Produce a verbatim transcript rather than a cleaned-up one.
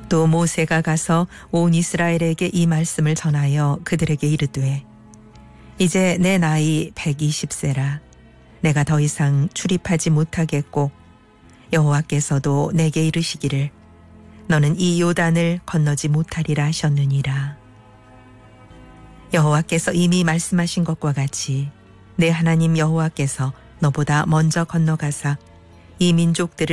또 모세가 가서 온 이스라엘에게 이 말씀을 전하여 그들에게 이르되 이제 내 나이 백이십 세라 내가 더 이상 출입하지 못하겠고 여호와께서도 내게 이르시기를 너는 이 요단을 건너지 못하리라 하셨느니라. 여호와께서 이미 말씀하신 것과 같이 내 하나님 여호와께서 너보다 먼저 건너가사 이 민족들을